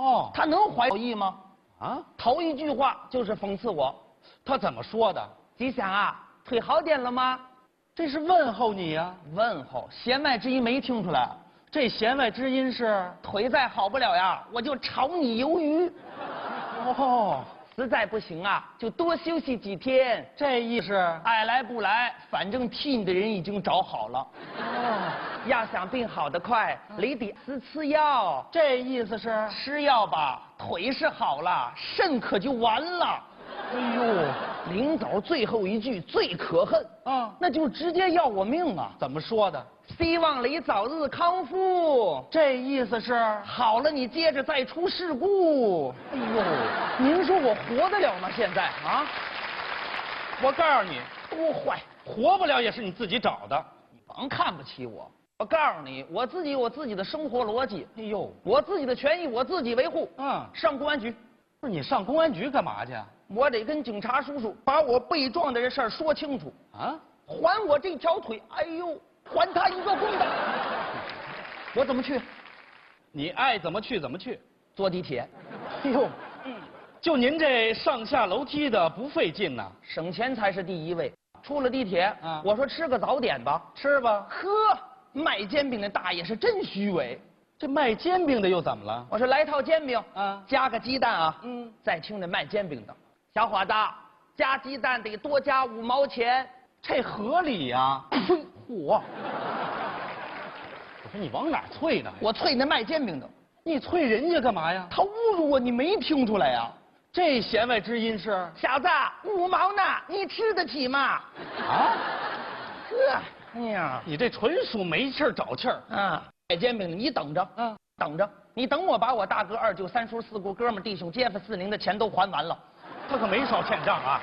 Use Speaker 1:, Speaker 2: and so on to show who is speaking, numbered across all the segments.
Speaker 1: 哦，
Speaker 2: 他能怀好意吗？
Speaker 1: 啊，
Speaker 2: 头一句话就是讽刺我。
Speaker 1: 他怎么说的？
Speaker 2: 吉祥啊，腿好点了吗？
Speaker 1: 这是问候你呀、
Speaker 2: 问候，弦外之音没听出来。
Speaker 1: 这弦外之音是？
Speaker 2: 腿再好不了呀，我就炒你鱿鱼。
Speaker 1: 哦，
Speaker 2: 实在不行啊，就多休息几天。
Speaker 1: 这意思。
Speaker 2: 爱来不来，反正替你的人已经找好了。
Speaker 1: 哦，
Speaker 2: 要想病好得快，你得吃药。
Speaker 1: 这意思是？
Speaker 2: 吃药吧，腿是好了，肾可就完了。
Speaker 1: 哎呦，
Speaker 2: 临走最后一句最可恨，那就直接要我命啊！
Speaker 1: 怎么说的？
Speaker 2: 希望你早日康复。
Speaker 1: 这意思是？
Speaker 2: 好了，你接着再出事故。
Speaker 1: 哎呦，
Speaker 2: 您说我活得了吗？现在啊？
Speaker 1: 我告诉你，
Speaker 2: 多坏！
Speaker 1: 活不了也是你自己找的。
Speaker 2: 你甭看不起我。我告诉你，我自己有自己的生活逻辑。
Speaker 1: 哎呦，
Speaker 2: 我自己的权益我自己维护。上公安局。
Speaker 1: 不是你上公安局干嘛去？
Speaker 2: 我得跟警察叔叔把我被撞的这事儿说清楚
Speaker 1: 啊！
Speaker 2: 还我这条腿，哎呦，还他一个公道。我怎么去？
Speaker 1: 你爱怎么去怎么去。
Speaker 2: 坐地铁。
Speaker 1: 哎呦，就您这上下楼梯的不费劲呐，
Speaker 2: 省钱才是第一位。出了地铁，我说吃个早点吧，
Speaker 1: 吃吧。
Speaker 2: 呵，卖煎饼的大爷是真虚伪。
Speaker 1: 这卖煎饼的又怎么了？
Speaker 2: 我说来套煎饼，加个鸡蛋啊。再听这卖煎饼的，小伙子，加鸡蛋得多加5毛钱，
Speaker 1: 这合理呀。嚯！我说你往哪儿啐呢？
Speaker 2: 我啐那卖煎饼的。
Speaker 1: 你啐人家干嘛呀？
Speaker 2: 他侮辱我，你没听出来呀？
Speaker 1: 这弦外之音是？
Speaker 2: 小子，5毛呢，你吃得起吗？
Speaker 1: 啊？
Speaker 2: 呵，哎呀，
Speaker 1: 你这纯属没气儿找气儿
Speaker 2: 啊！卖煎饼的，你等着，等着，你等我把我大哥、二舅、三叔、四姑、哥们、弟兄、街坊、四邻的钱都还完了，
Speaker 1: 他可没少欠账啊。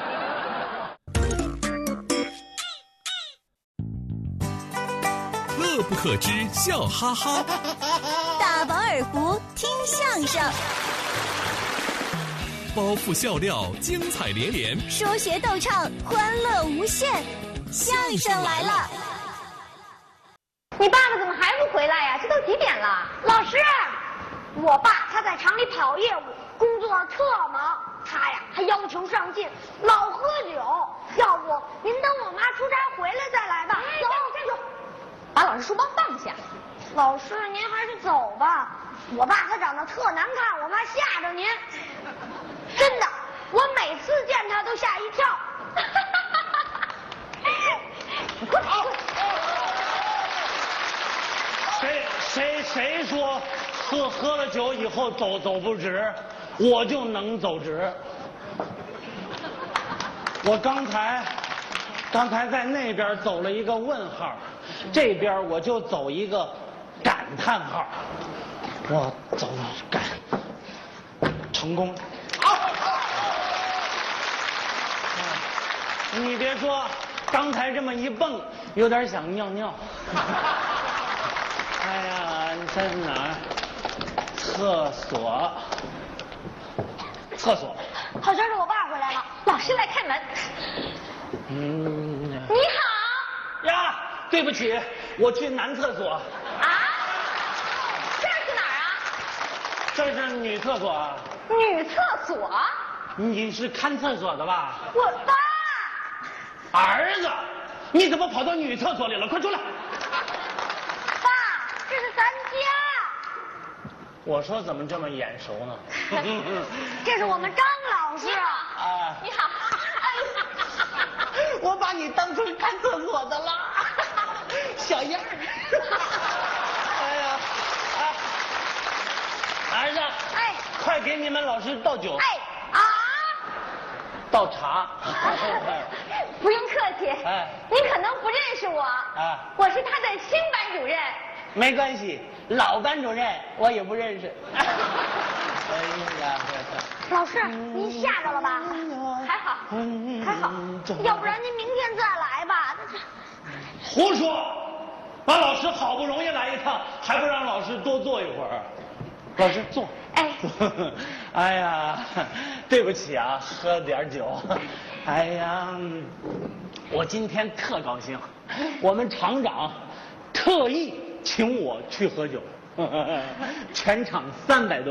Speaker 3: 乐不可支，笑哈哈。
Speaker 4: 大饱耳福，听相声。
Speaker 3: 包袱笑料，精彩连连。
Speaker 4: 说学逗唱，欢乐无限。相声来了。
Speaker 5: 你爸爸怎么还不回来呀？这都几点了？老师，我爸他在厂里跑业务，工作特忙，他呀还要求上进，老喝酒。要不您等我妈出差回来再来吧。走，站住！
Speaker 6: 把老师书包放下。
Speaker 5: 老师，您还是走吧。我爸他长得特难看，我怕吓着您。真的，我每次见他都吓一跳。
Speaker 7: 谁说喝了酒以后走不直，我就能走直。我刚才在那边走了一个问号，这边我就走一个感叹号。我走感成功。你别说，刚才这么一蹦，有点想尿尿。哎呀，你在哪儿？厕所。
Speaker 5: 好像是我爸回来了，
Speaker 6: 老师来开门。
Speaker 5: 你好。
Speaker 7: 呀，对不起，我去男厕所。
Speaker 6: 啊？这是哪儿啊？
Speaker 7: 这是女厕所啊。
Speaker 6: 女厕所？
Speaker 7: 你是看厕所的吧？
Speaker 5: 我爸。
Speaker 7: 儿子，你怎么跑到女厕所里了？快出来！
Speaker 5: 爸，这是咱家。
Speaker 7: 我说怎么这么眼熟呢？
Speaker 5: 这是我们张老师。
Speaker 7: 啊，
Speaker 6: 你好。
Speaker 7: 我把你当成看厕所的了，小样儿。哎呀，儿子，
Speaker 5: 哎，
Speaker 7: 快给你们老师倒酒。
Speaker 5: 哎啊，
Speaker 7: 倒茶。
Speaker 5: 不用客气。
Speaker 7: 哎，
Speaker 5: 您可能不认识我。
Speaker 7: 啊，
Speaker 5: 我是他的新班主任。
Speaker 7: 没关系，老班主任我也不认识。哎呀，
Speaker 5: 老师，您吓着了吧？
Speaker 6: 还好，
Speaker 5: 还好，要不然您明天再来吧。
Speaker 7: 胡说！把老师好不容易来一趟，还不让老师多坐一会儿？老师坐。
Speaker 5: 哎。
Speaker 7: 哎呀，对不起啊，喝点酒。哎呀，我今天特高兴，我们厂长特意请我去喝酒，全场300多。